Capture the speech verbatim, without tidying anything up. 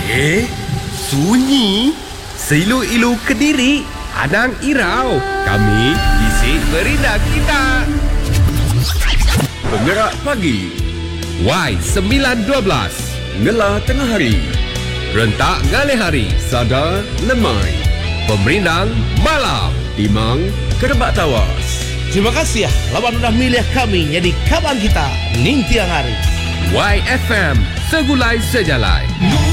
Eh, sunyi? Seilu-ilu Kediri, Anang Irau. Kami isi merindah kita. Penggerak pagi, Y sembilan dua belas. Ngela tengah hari, Rentak ngalih hari. Sada lemai, Pemerindang malam. Timang kerebak tawas. Terima kasih ya lawan udah milih kami jadi kawan kita ning tiang hari. Y F M, segulai sejalai.